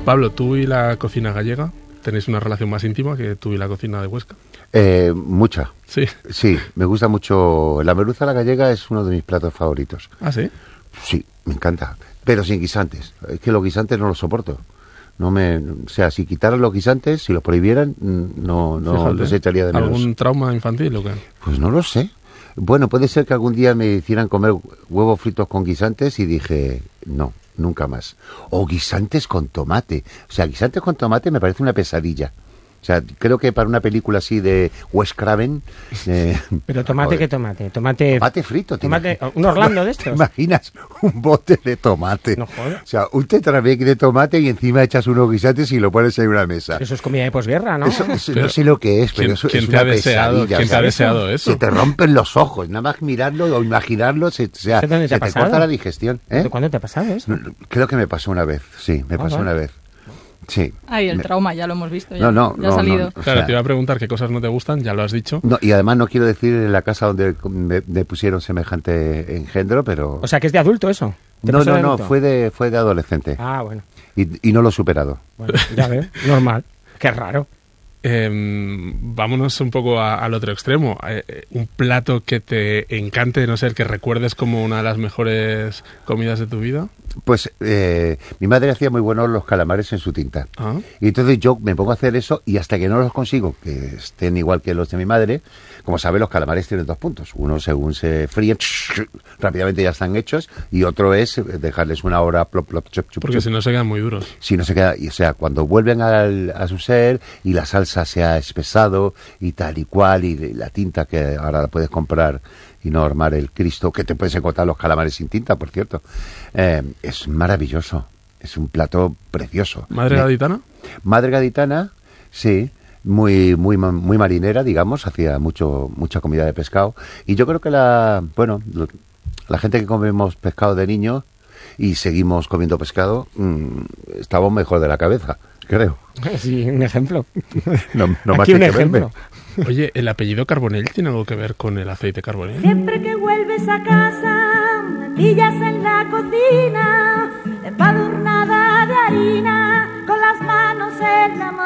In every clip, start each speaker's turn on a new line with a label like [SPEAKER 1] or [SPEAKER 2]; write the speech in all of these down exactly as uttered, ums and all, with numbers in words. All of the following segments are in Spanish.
[SPEAKER 1] Pablo, ¿tú y la cocina gallega tenéis una relación más íntima que tú y la cocina de Huesca?
[SPEAKER 2] Eh, mucha.
[SPEAKER 1] Sí.
[SPEAKER 2] Sí, me gusta mucho. La merluza a la gallega es uno de mis platos favoritos.
[SPEAKER 1] ¿Ah, sí?
[SPEAKER 2] Sí, me encanta. Pero sin guisantes. Es que los guisantes no los soporto. No me, o sea, si quitaran los guisantes, si los prohibieran, no, no
[SPEAKER 1] Fíjate,
[SPEAKER 2] los echaría de menos.
[SPEAKER 1] ¿Algún trauma infantil o qué?
[SPEAKER 2] Pues no lo sé. Bueno, puede ser que algún día me hicieran comer huevos fritos con guisantes y dije, no, nunca más. O guisantes con tomate. O sea, guisantes con tomate me parece una pesadilla. O sea, creo que para una película así de Wes Craven... Eh,
[SPEAKER 3] Pero tomate,
[SPEAKER 2] joder.
[SPEAKER 3] ¿qué tomate? Tomate...
[SPEAKER 2] Tomate frito.
[SPEAKER 3] Tomate,
[SPEAKER 2] imagi-
[SPEAKER 3] ¿un Orlando de estos?
[SPEAKER 2] ¿Te imaginas un bote de tomate?
[SPEAKER 3] No jodas.
[SPEAKER 2] O sea, un tetrabric de tomate y encima echas unos guisantes y lo pones en una mesa.
[SPEAKER 3] Eso es comida de posguerra, ¿no?
[SPEAKER 2] Eso, eso
[SPEAKER 1] Pero,
[SPEAKER 2] no sé lo que es, pero
[SPEAKER 1] ¿quién-
[SPEAKER 2] eso
[SPEAKER 1] quién
[SPEAKER 2] es
[SPEAKER 1] te
[SPEAKER 2] una
[SPEAKER 1] ha deseado-
[SPEAKER 2] pesadilla.
[SPEAKER 1] quién te ha
[SPEAKER 2] ¿sabes?
[SPEAKER 1] deseado eso?
[SPEAKER 2] Se te rompen los ojos, nada más mirarlo o imaginarlo, se, o sea,
[SPEAKER 3] ¿Eso dónde te
[SPEAKER 2] se
[SPEAKER 3] ha
[SPEAKER 2] te
[SPEAKER 3] pasado?
[SPEAKER 2] corta la digestión. ¿eh?
[SPEAKER 3] ¿Cuándo te ha pasado eso?
[SPEAKER 2] No, Creo que me pasó una vez, sí, me
[SPEAKER 3] Ah,
[SPEAKER 2] pasó
[SPEAKER 3] vale.
[SPEAKER 2] una vez. Sí.
[SPEAKER 4] Ay, el
[SPEAKER 2] Me-
[SPEAKER 4] trauma, ya lo hemos visto. Ya,
[SPEAKER 2] No, no,
[SPEAKER 4] ya ha
[SPEAKER 2] no,
[SPEAKER 4] salido.
[SPEAKER 2] no. O
[SPEAKER 1] Claro,
[SPEAKER 2] sea,
[SPEAKER 1] te iba a preguntar qué cosas no te gustan, ya lo has dicho.
[SPEAKER 2] no, y además no quiero decir en la casa donde me, me pusieron semejante engendro, pero...
[SPEAKER 3] O sea, que es de adulto eso. ¿Te
[SPEAKER 2] no,
[SPEAKER 3] pasó
[SPEAKER 2] no,
[SPEAKER 3] de
[SPEAKER 2] no,
[SPEAKER 3] adulto?
[SPEAKER 2] fue de, fue de adolescente.
[SPEAKER 3] Ah, bueno.
[SPEAKER 2] Y, y no lo he superado.
[SPEAKER 3] Bueno, ya veo. Normal. Qué raro.
[SPEAKER 1] Eh, vámonos un poco a- al otro extremo. Eh, eh, un plato que te encante, no sé, el que recuerdes como una de las mejores comidas de tu vida.
[SPEAKER 2] Pues eh, mi madre hacía muy buenos los calamares en su tinta.
[SPEAKER 1] Ah.
[SPEAKER 2] Y entonces yo me pongo a hacer eso y hasta que no los consigo, que estén igual que los de mi madre, como sabe, los calamares tienen dos puntos. Uno, según se fríen, rápidamente ya están hechos, y otro es dejarles una hora plop, plop, chup, chup,
[SPEAKER 1] Porque
[SPEAKER 2] chup.
[SPEAKER 1] si no se quedan muy duros.
[SPEAKER 2] Si no se queda, y, o sea, cuando vuelven al- a su ser y la salsa se ha espesado y tal y cual, y de- la tinta que ahora la puedes comprar y no armar el Cristo, que te puedes encontrar los calamares sin tinta, por cierto, eh, es maravilloso, es un plato precioso.
[SPEAKER 1] ¿Madre
[SPEAKER 2] Me-
[SPEAKER 1] gaditana?
[SPEAKER 2] Madre gaditana, sí, muy muy ma- muy marinera, digamos, hacía mucho mucha comida de pescado, y yo creo que la, bueno, lo- la gente que comemos pescado de niño y seguimos comiendo pescado, mmm, estamos mejor de la cabeza, creo.
[SPEAKER 3] Sí, un ejemplo.
[SPEAKER 2] No, no más
[SPEAKER 3] Aquí un
[SPEAKER 2] hay que verme.
[SPEAKER 3] ejemplo.
[SPEAKER 1] Oye, ¿el apellido Carbonell tiene algo que ver con el aceite Carbonell?
[SPEAKER 5] Siempre que vuelves a casa, me pillas en la cocina, empadurnada de harina, con las manos en la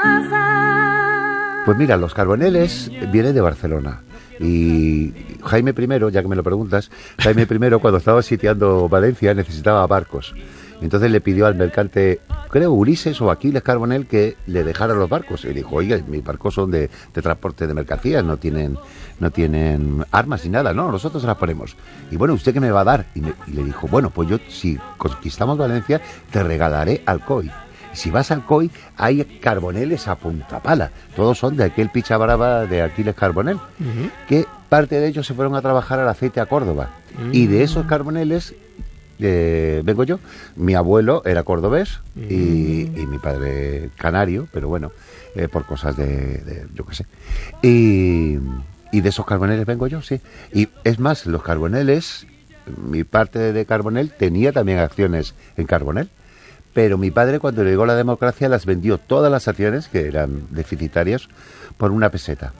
[SPEAKER 5] masa.
[SPEAKER 2] Pues mira, los carboneles vienen de Barcelona. Y Jaime I, ya que me lo preguntas, Jaime I, cuando estaba sitiando Valencia, necesitaba barcos. Entonces le pidió al mercante, creo Ulises o Aquiles Carbonell, que le dejara los barcos. Y dijo, oiga, mis barcos son de, de transporte de mercancías, no tienen no tienen armas ni nada, no, nosotros se las ponemos. Y bueno, ¿usted qué me va a dar? Y, me, y le dijo, bueno, pues yo, si conquistamos Valencia, te regalaré Alcoy. Y si vas al Alcoy, hay carboneles a punta pala. Todos son de aquel picha brava de Aquiles Carbonell,
[SPEAKER 1] Uh-huh.
[SPEAKER 2] que parte de ellos se fueron a trabajar al aceite a Córdoba. Uh-huh. Y de esos carboneles eh, vengo yo. Mi abuelo era cordobés uh-huh. y, y mi padre canario, pero bueno, eh, por cosas de, de yo qué sé. Y, y de esos carboneles vengo yo, sí. Y es más, los carboneles, mi parte de Carbonell tenía también acciones en Carbonell. Pero mi padre, cuando llegó la democracia, las vendió todas las acciones, que eran deficitarias, por una peseta.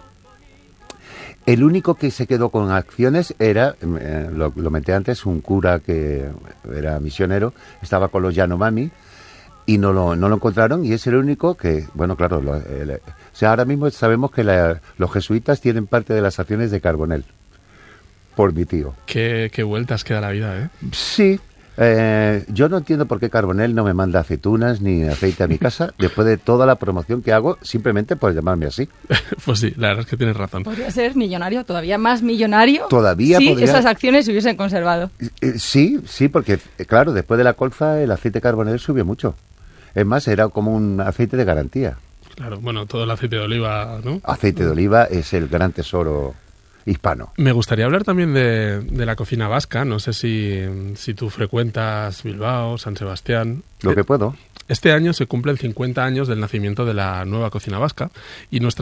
[SPEAKER 2] El único que se quedó con acciones era, eh, lo, lo menté antes, un cura que era misionero, estaba con los Yanomami, y no lo, no lo encontraron, y es el único que, bueno, claro, lo, el, o sea, ahora mismo sabemos que la, los jesuitas tienen parte de las acciones de Carbonell, por mi tío.
[SPEAKER 1] Qué, qué vueltas queda la vida, ¿eh?
[SPEAKER 2] Sí. Eh, yo no entiendo por qué Carbonell no me manda aceitunas ni aceite a mi casa después de toda la promoción que hago simplemente por llamarme así.
[SPEAKER 1] Pues sí, la verdad es que tienes razón.
[SPEAKER 4] Podría ser millonario, todavía más millonario.
[SPEAKER 2] Todavía
[SPEAKER 4] si
[SPEAKER 2] podría...
[SPEAKER 4] esas acciones se hubiesen conservado.
[SPEAKER 2] Eh, sí, sí, porque claro, después de la colza el aceite Carbonell subió mucho. Es más, era como un aceite de garantía.
[SPEAKER 1] Claro, bueno, todo el aceite de oliva, ¿no?
[SPEAKER 2] Aceite de oliva es el gran tesoro hispano.
[SPEAKER 1] Me gustaría hablar también de, de la cocina vasca. No sé si, si tú frecuentas Bilbao, San Sebastián.
[SPEAKER 2] Lo que puedo.
[SPEAKER 1] Este año se cumplen cincuenta años del nacimiento de la nueva cocina vasca y nuestra